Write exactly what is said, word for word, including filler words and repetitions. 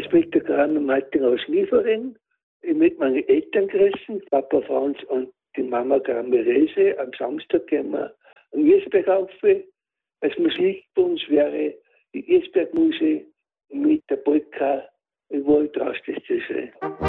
spricht der Gramm Martin aus Liefering. Ich mit meinen Eltern grüßen, Papa Franz und die Mama Gramme Rese. Am Samstag gehen wir am Irsberg auf. Als Musik bei uns wäre die Irsberg-Muse mit der Polka. Ich wollte raus, das zu sein.